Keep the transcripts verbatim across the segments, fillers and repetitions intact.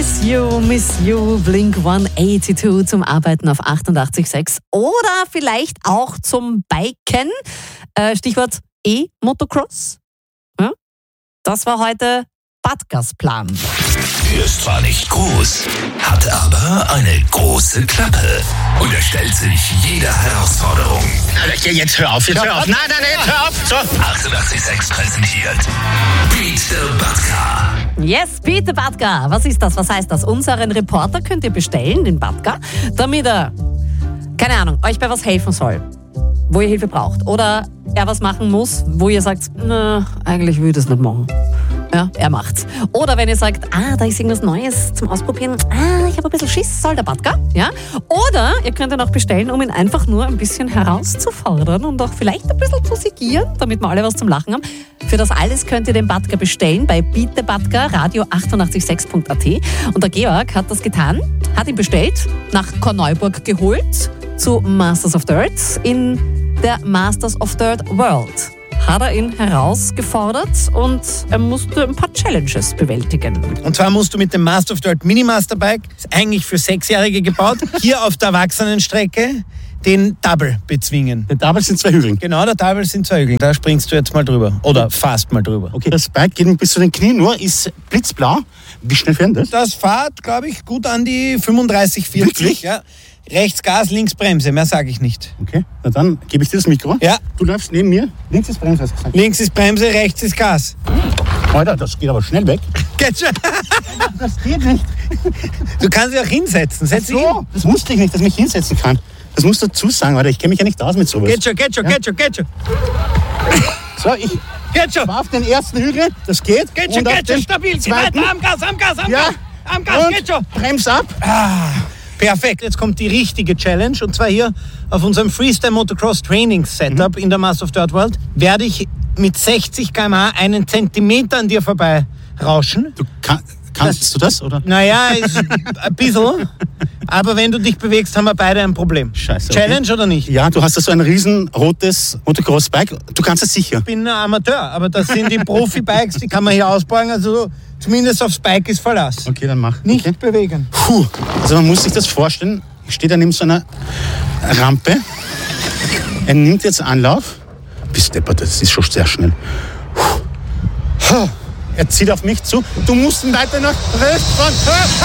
Miss You, Miss You, Blink hundertzweiundachtzig zum Arbeiten auf achtundachtzig Komma sechs oder vielleicht auch zum Biken. Äh, Stichwort E-Motocross. Ja? Das war heute Badgas Plan. Er ist zwar nicht groß, hat aber eine große Klappe und er stellt sich jeder Herausforderung. Jetzt hör auf, jetzt hör auf. Nein, nein, nein, jetzt hör auf. So. achtundachtzig Komma sechs präsentiert Beat the Badka. Yes, Beat the Badka. Was ist das? Was heißt das? Unseren Reporter könnt ihr bestellen, den Badka, damit er, keine Ahnung, euch bei was helfen soll, wo ihr Hilfe braucht. Oder er was machen muss, wo ihr sagt, na, eigentlich will ich das nicht machen. Ja, er macht's. Oder wenn ihr sagt, ah, da ist irgendwas Neues zum Ausprobieren, ah, ich habe ein bisschen Schiss, soll der Badka, ja? Oder ihr könnt ihn auch bestellen, um ihn einfach nur ein bisschen herauszufordern und auch vielleicht ein bisschen zu segieren, damit wir alle was zum Lachen haben. Für das alles könnt ihr den Badka bestellen bei Beat the Badka, radio achtundachtzig Komma sechs Punkt a t. Und der Georg hat das getan, hat ihn bestellt, nach Korneuburg geholt, zu Masters of Dirt in der Masters of Dirt World. Hat er ihn herausgefordert und er musste ein paar Challenges bewältigen. Und zwar musst du mit dem Master of Dirt Mini Masterbike, ist eigentlich für Sechsjährige gebaut, hier auf der Erwachsenenstrecke den Double bezwingen. Der Double sind zwei Hügel. Genau, der Double sind zwei Hügel. Da springst du jetzt mal drüber. Oder fast mal drüber. Okay, das Bike geht bis zu den Knien nur, ist blitzblau. Wie schnell fährt das? Das fährt, glaube ich, gut an die fünfunddreißig, vierzig. Wirklich? Ja. Rechts Gas, links Bremse, mehr sage ich nicht. Okay, na dann gebe ich dir das Mikro. Ja. Du läufst neben mir, links ist Bremse, hast du gesagt. Links ist Bremse, rechts ist Gas. Alter, das geht aber schnell weg. Geht schon. Das geht nicht. Du kannst dich auch hinsetzen. Setz dich hin. So, das wusste ich nicht, dass ich mich hinsetzen kann. Das musst du dazu sagen, Alter, ich kenne mich ja nicht aus mit sowas. Geht schon, geht schon, Ja. geht schon, geht schon. So, ich Geht schon. war auf den ersten Hügel, das geht. Geht schon, Und auf geht schon, den stabil. Geh zweiten, weiter, am Gas, am Gas, am ja, Gas. Am Gas, und geht schon. Brems ab. Perfekt, jetzt kommt die richtige Challenge und zwar hier auf unserem Freestyle Motocross Training Setup mhm. in der Master of Dirt World werde ich mit sechzig Kilometer pro Stunde einen Zentimeter an dir vorbei rauschen. Du kann, kannst das, du das, oder? Naja, ist ein bisschen, aber wenn du dich bewegst, haben wir beide ein Problem. Scheiße. Challenge Okay. oder nicht? Ja, du hast da so ein riesen rotes Motocross-Bike. Du kannst es sicher. Ich bin ein Amateur, aber das sind die Profi-Bikes, die kann man hier ausbauen, also zumindest aufs Bike ist Verlass. Okay, dann mach. Nicht okay. bewegen. Puh, also man muss sich das vorstellen. Ich stehe da neben so einer Rampe. Er nimmt jetzt Anlauf. Bis deppert, das ist schon sehr schnell. Puh. Er zieht auf mich zu. Du musst ihn weiter nach rechts fahren.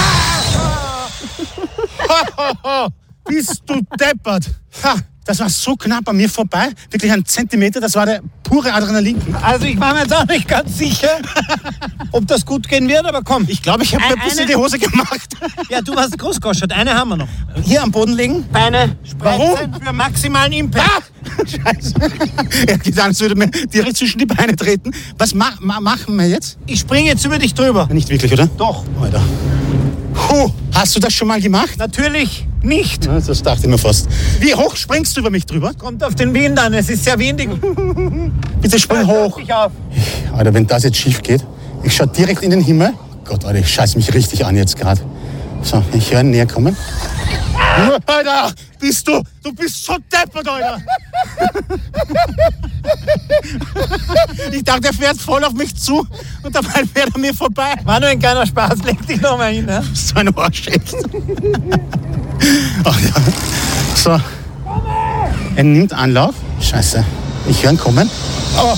Bist du deppert. Ha. Das war so knapp an mir vorbei. Wirklich ein Zentimeter, das war der pure Adrenalin. Also ich war mir jetzt auch nicht ganz sicher, ob das gut gehen wird, aber komm. Ich glaube, ich habe mir ein bisschen Eine- die Hose gemacht. Ja, du warst großgeschert. Eine haben wir noch. Hier am Boden liegen. Beine Warum? spreizen für maximalen Impact. Ah! Scheiße. Er hat gedacht, es würde mir direkt zwischen die Beine treten. Was mach, ma, machen wir jetzt? Ich springe jetzt über dich drüber. Nicht wirklich, oder? Doch. Alter. Puh, hast du das schon mal gemacht? Natürlich nicht. Ja, das dachte ich mir fast. Wie hoch springst du über mich drüber? Kommt auf den Wind an, es ist sehr windig. Bitte spring hoch. Dich auf. Alter, wenn das jetzt schief geht, ich schaue direkt in den Himmel. Gott, Alter, ich scheiß mich richtig an jetzt gerade. So, ich höre ihn näher kommen. Alter, bist du, du bist so deppert, Alter. Ich dachte, er fährt voll auf mich zu und dabei fährt er mir vorbei. War nur ein kleiner Spaß, leg dich noch mal hin. Ne? So ein Arsch echt. Ach ja. So. Er nimmt Anlauf. Scheiße. Ich höre ihn kommen. Oh.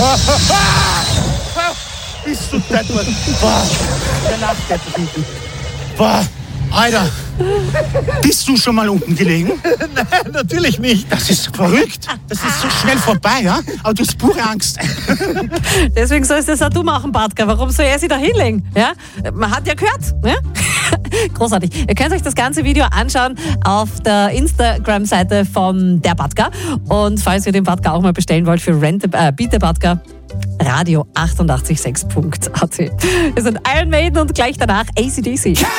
Bist du deppert. Boah. Der lacht jetzt hinten. Boah. Alter. Bist du schon mal unten gelegen? Nein, natürlich nicht. Das ist verrückt. Das ist so schnell vorbei, ja? Aber du hast pure Angst. Deswegen sollst du das auch du machen, Badka. Warum soll er sich da hinlegen? Ja? Man hat ja gehört. Ja? Großartig. Ihr könnt euch das ganze Video anschauen auf der Instagram-Seite von der Badka. Und falls ihr den Badka auch mal bestellen wollt für Rent, äh, Beat the Badka, radio achtundachtzig Komma sechs Punkt a t. Wir sind Iron Maiden und gleich danach A C D C.